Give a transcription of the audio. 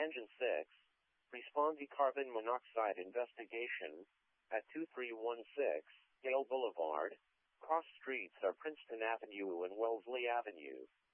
Engine 6. Responde carbon monoxide investigation at 2316 Gale Boulevard. Cross streets are Princeton Avenue and Wellesley Avenue.